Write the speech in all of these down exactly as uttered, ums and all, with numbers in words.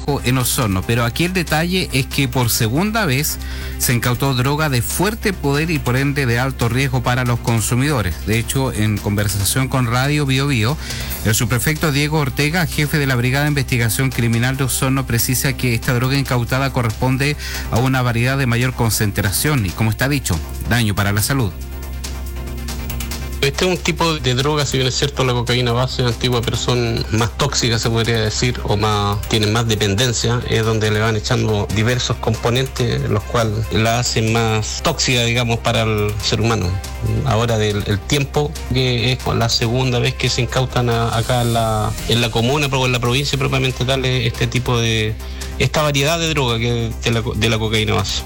Viejo en Osorno. Pero aquí el detalle es que por segunda vez se incautó droga de fuerte poder y por ende de alto riesgo para los consumidores. De hecho, en conversación con Radio Bio Bio, el subprefecto Diego Ortega, jefe de la Brigada de Investigación Criminal de Osorno, precisa que esta droga incautada corresponde a una variedad de mayor concentración y, como está dicho, daño para la salud. Este es un tipo de droga, si bien es cierto la cocaína base es antigua, pero son más tóxicas, se podría decir, o más tienen más dependencia, es donde le van echando diversos componentes, los cuales la hacen más tóxica, digamos, para el ser humano. Ahora del el tiempo, que es la segunda vez que se incautan a, acá en la, en la comuna, pero en la provincia propiamente tal, este tipo de, esta variedad de droga que de la, de la cocaína base.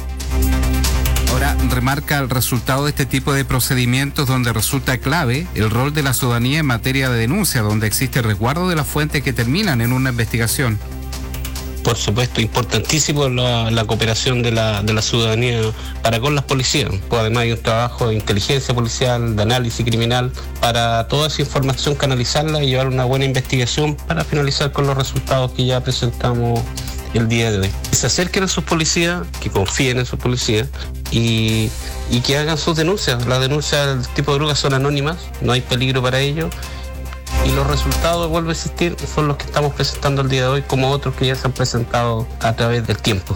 Ahora remarca el resultado de este tipo de procedimientos donde resulta clave el rol de la ciudadanía en materia de denuncia, donde existe resguardo de las fuentes que terminan en una investigación. Por supuesto, importantísimo la, la cooperación de la, de la ciudadanía para con las policías. Pues además hay un trabajo de inteligencia policial, de análisis criminal, para toda esa información canalizarla y llevar una buena investigación para finalizar con los resultados que ya presentamos el día de hoy. Que se acerquen a sus policías, que confíen en sus policías y, y que hagan sus denuncias. Las denuncias del tipo de drogas son anónimas, no hay peligro para ellos. Y los resultados, vuelvo a insistir, son los que estamos presentando el día de hoy, como otros que ya se han presentado a través del tiempo.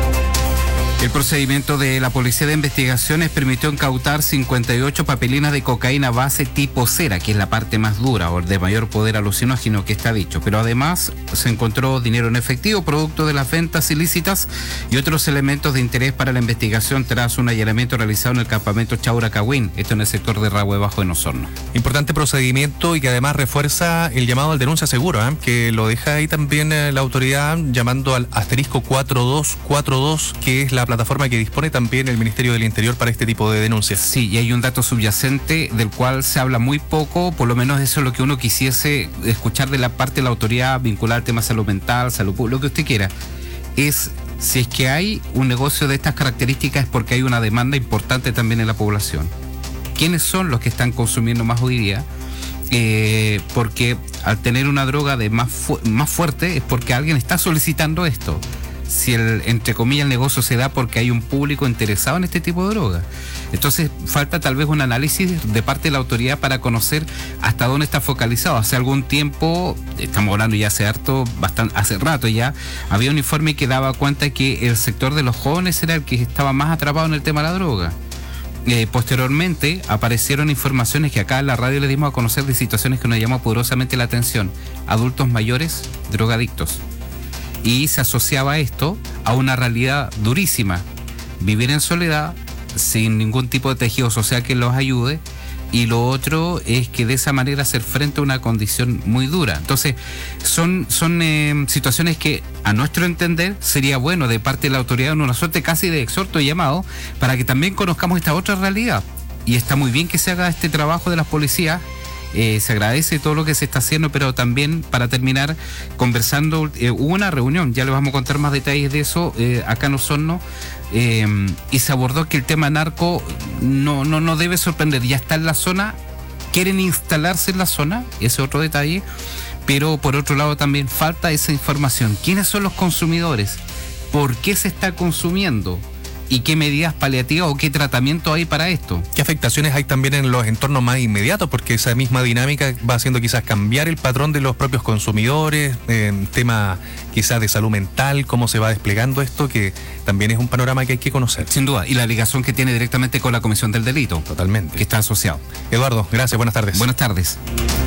El procedimiento de la Policía de Investigaciones permitió incautar cincuenta y ocho papelinas de cocaína base tipo cera, que es la parte más dura o de mayor poder alucinógeno que está dicho. Pero además se encontró dinero en efectivo, producto de las ventas ilícitas y otros elementos de interés para la investigación tras un allanamiento realizado en el campamento Chauracahuín, esto en el sector de Rahue Bajo en Osorno. Importante procedimiento y que además refuerza el llamado al denuncia seguro, ¿eh? Que lo deja ahí también eh, la autoridad llamando al asterisco cuatro dos cuatro dos, que es la plataforma que dispone también el Ministerio del Interior para este tipo de denuncias. Sí, y hay un dato subyacente del cual se habla muy poco, por lo menos eso es lo que uno quisiese escuchar de la parte de la autoridad vinculada al tema salud mental, salud pública, lo que usted quiera, es si es que hay un negocio de estas características es porque hay una demanda importante también en la población. ¿Quiénes son los que están consumiendo más hoy día? Eh, porque al tener una droga de más, fu- más fuerte es porque alguien está solicitando esto. Si el, entre comillas, el negocio se da porque hay un público interesado en este tipo de droga. Entonces falta tal vez un análisis de parte de la autoridad para conocer hasta dónde está focalizado. Hace algún tiempo, estamos hablando ya hace harto, bastante, hace rato ya, había un informe que daba cuenta que el sector de los jóvenes era el que estaba más atrapado en el tema de la droga. Eh, posteriormente aparecieron informaciones que acá en la radio le dimos a conocer de situaciones que nos llamó poderosamente la atención. Adultos mayores, drogadictos. Y se asociaba esto a una realidad durísima, vivir en soledad, sin ningún tipo de tejido social que los ayude, y lo otro es que de esa manera hacer frente a una condición muy dura. Entonces, son, son eh, situaciones que a nuestro entender sería bueno de parte de la autoridad, una suerte casi de exhorto y llamado, para que también conozcamos esta otra realidad. Y está muy bien que se haga este trabajo de las policías. Eh, se agradece todo lo que se está haciendo, pero también para terminar conversando, eh, hubo una reunión, ya les vamos a contar más detalles de eso, eh, acá en Osorno, eh, y se abordó que el tema narco no, no, no debe sorprender, ya está en la zona, quieren instalarse en la zona, ese es otro detalle, pero por otro lado también falta esa información. ¿Quiénes son los consumidores? ¿Por qué se está consumiendo? ¿Y qué medidas paliativas o qué tratamiento hay para esto? ¿Qué afectaciones hay también en los entornos más inmediatos? Porque esa misma dinámica va haciendo quizás cambiar el patrón de los propios consumidores, eh, tema quizás de salud mental, cómo se va desplegando esto, que también es un panorama que hay que conocer. Sin duda, y la ligación que tiene directamente con la comisión del delito. Totalmente. Que está asociado. Eduardo, gracias, buenas tardes. Buenas tardes.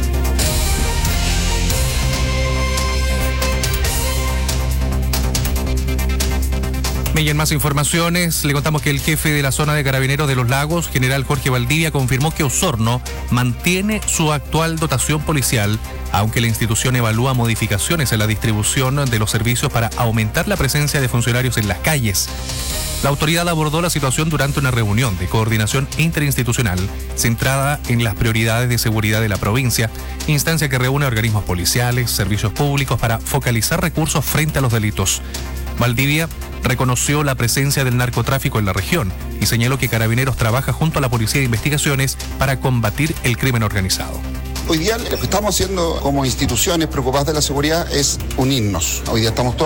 Y en más informaciones, le contamos que el jefe de la zona de Carabineros de Los Lagos, general Jorge Valdivia, confirmó que Osorno mantiene su actual dotación policial, aunque la institución evalúa modificaciones en la distribución de los servicios para aumentar la presencia de funcionarios en las calles. La autoridad abordó la situación durante una reunión de coordinación interinstitucional centrada en las prioridades de seguridad de la provincia, instancia que reúne organismos policiales, servicios públicos para focalizar recursos frente a los delitos. Valdivia reconoció la presencia del narcotráfico en la región y señaló que Carabineros trabaja junto a la Policía de Investigaciones para combatir el crimen organizado. Hoy día lo que estamos haciendo como instituciones preocupadas de la seguridad es unirnos. Hoy día estamos todos